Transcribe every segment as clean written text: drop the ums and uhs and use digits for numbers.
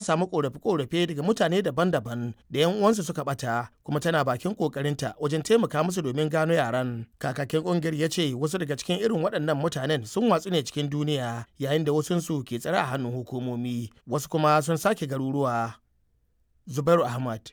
samu korafe-korafe daga mutane daban-daban da 'yan uwansu suka bata, kuma tana bakin kokarinta wajen taimaka musu domin gano yaran. Kakakin kungiyar ya ce wasu daga cikin irin waɗannan mutanen sun watsu ne cikin duniya, yayin da wasunsu ke tsare a hannun hukumomi, wasu kuma sun sake garuruwa. Zubairu Ahmad,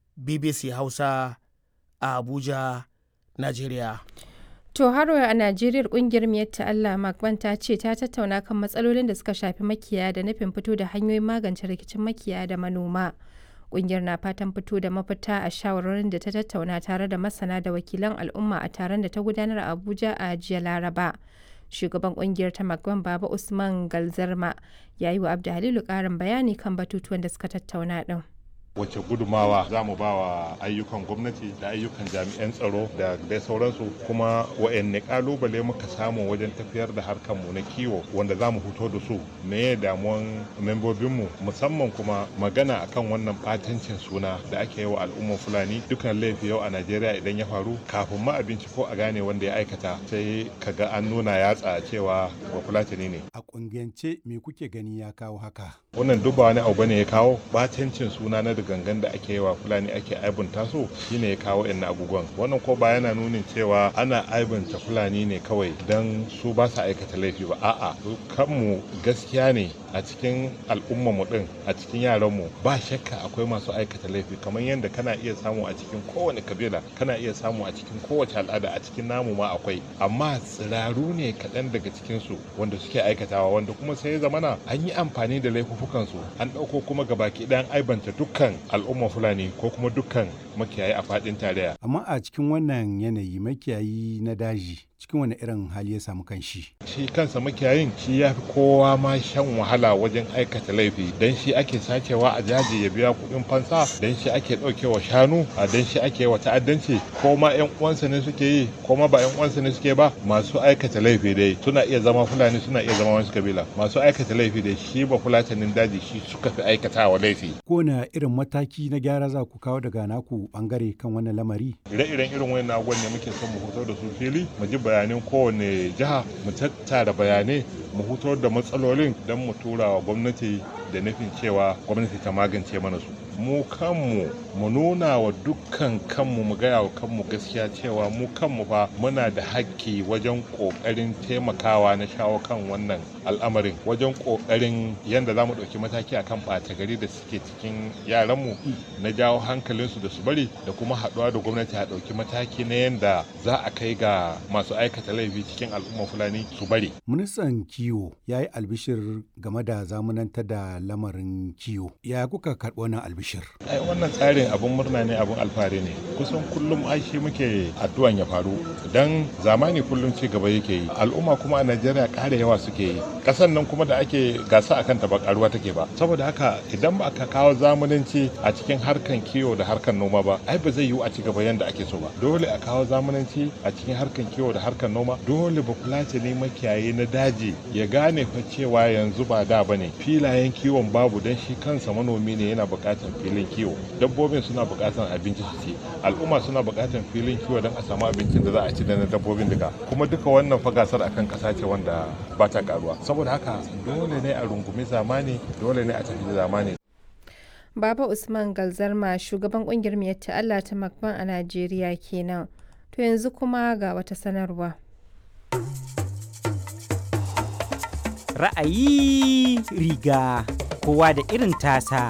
BBC Hausa, a Abuja, Najeriya. To har a Najeriya kungiyar Miyatta Allah Makban ta ce ta tattauna kan matsalolin da suka shafi makiyaya da nufin fito da hanyoyin magance rikicin makiyaya da manoma. Kungiyar na fatan fito da mafita a shawarwarin da ta tattauna tare da masana da wakilan al'umma a taron da ta gudanar a Abuja a jiya Laraba. Shugaban kungiyar ta Makban Baba Usman Galzarma ya yi wa Abdu Halilu ƙarin bayani kan batutuwan da suka tattauna din. Wace gudumawa za mu ba wa ayyukan gwamnati da ayyukan jami'an tsaro da dai sauransu, kuma wa'anne kalubale muka samu wajen tafiyar da harkarmu na kiwo wanda za mu fito da su, meye damuwan membobinmu, musamman kuma magana akan wannan batancin suna da ake yi wa al'ummar Fulani. Dukan laifi yau a Najeriya idan ya faru, kafin ma a binciko a gane wanda ya aikata, sai kaga an nuna yatsa cewa ba Fulatani ne. A kungiyance me kuke gani ya kawo haka? Wannan duk ba wani abu bane ya kawo batancin suna na gangan da ake yi wa Fulani, ake aibunta su, shine ya kawo yan abubuwan. Wannan ko ba yana nunin cewa ana aibunta Fulani ne kawai dan su ba su aikata laifi ba. A'a, kanmu gaskiya ne a cikin al'umma mu din, a cikin yaran mu ba shakka akwai masu aikata laifi, kamar yadda kana iya samu a cikin kowane kabila, kana iya samu a cikin kowace al'ada, a cikin namu ma akwai, amma tsiraru ne kaɗan daga cikin su wanda suke aikatawa, wanda kuma sai ya zamana an yi amfani da laifukan su an ɗauko kuma gabaki ɗayan aibanta dukkan al'ummar Fulani ko kuma dukkan makiyayi a faɗin tarayya. Amma a cikin wannan yanayi makiyayi na daji cikin wani irin hali ya samu kanshi? Shi kansa makiyayin shi ya fi kowa ma shan wahala wajen aikata laifi, dan shi ake sacewa a jaji ya biya kuɗin fansa, dan shi ake ɗaukewa shanu, a dan shi ake wa ta'addanci, ko ma 'yan uwansa ne suke yi ko ma ba 'yan uwansa ne suke ba. Masu aikata laifi dai suna iya zama Fulani, suna iya zama wasu kabila. Masu aikata laifi dai shi ba Fulatanin daji shi suka fi aikatawa laifi. Ko na irin mataki na gyara za ku kawo daga naku bangare kan wannan lamari? Ire-iren irin wannan abubuwan ne muke son mu hoto da su fili, mu ji bayanin kowane jiha, mu tattara bayanai, mu hutar da matsalolin don mu tura wa gwamnati da nufin cewa gwamnati ta magance mana su. Mu kanmu mu nuna wa dukkan kanmu, mu gaya wa kanmu gaskiya cewa mu kanmu fa muna da hakki wajen kokarin taimakawa na shawo kan wannan al'amarin, wajen kokarin yadda za mu ɗauki mataki akan ɓata gari da suke cikin yaranmu, na jawo hankalinsu da su bari, da kuma haɗuwa da gwamnati a ɗauki mataki na yadda za a kai ga masu aikata laifi cikin al'ummar Fulani su bari. Ministan kiwo ya yi albishir game da zamanantar da lamarin kiwo. Ya kuka karɓi wannan albishir? Ai wannan tsarin abun murna ne, abun alfahari ne. Kusan kullum ai shi muke addu'an ya faru, dan zamani kullum ci gaba yake yi, al'umma kuma a Najeriya ƙara yawa suke yi, ƙasar nan kuma da ake gasa akan ta ba ƙaruwa take ba. Saboda haka idan ba ka kawo zamananci a cikin harkan kiwo da harkan noma ba, ai ba zai yiwu a ci gaba yanda ake so ba. Dole a kawo zamananci a cikin harkan kiwo da harkan noma. Dole ba Fulatani makiyayi na daji ya gane fa cewa yanzu ba da bane, filayen kiwon babu, dan shi kansa manomi ne yana buƙatar filin kiwo, dabbobin suna buƙatar abinci su ci, al'umma suna buƙatar filin kiwo don a samu abincin da za a ci da na dabbobin duka. Kuma duka wannan fa gasar akan ƙasa ce wanda ba ta karuwa. Saboda haka dole ne a rungumi zamani, dole ne a tafi da zamani. Baba Usman Galzarma, shugaban kungiyar Miyatta Allah ta Makban a Najeriya kenan. To yanzu kuma ga wata sanarwa. Ra'ayi riga kowa da irin tasa.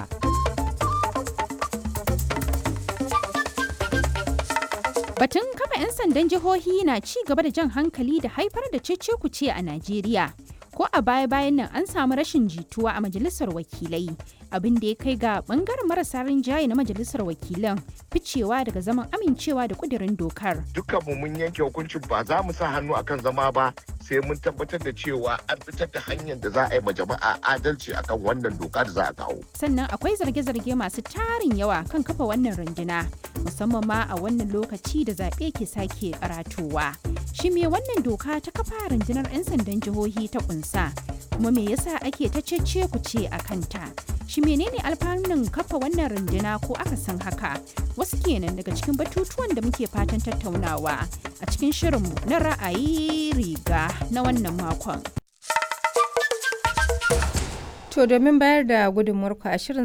Batun kafa 'yan sandan jihohi na ci gaba da jan hankali da haifar da cece-kuce a Najeriya. Ko a baya-bayan nan an samu rashin jituwa a majalisar wakilai, abin da ya kai ga bangaren marasa rinjaye na majalisar wakilan ficewa daga zaman amincewa da kudirin dokar. Dukkanmu mun yanke hukuncin ba za mu sa hannu akan zama ba sai mun tabbatar da cewa an fitar da hanyar da za a yi ma jama'a adalci akan wannan doka da za a kawo. Sannan akwai zarge-zarge masu tarin yawa kan kafa wannan runduna, musamman ma a wannan lokaci da zaɓe ke sake karatowa. Shi me wannan doka ta kafa rundunar 'yan sandan jihohi ta kunsa? Kuma me yasa ake ta cece ku ce a kanta? Shi menene alfanun kafa wannan runduna ko akasin haka? Wasu kenan daga cikin batutuwan da muke fatan tattaunawa a cikin shirinmu na ra'ayi riga na wannan makon. To domin bayar da gudunmuwarku a shirin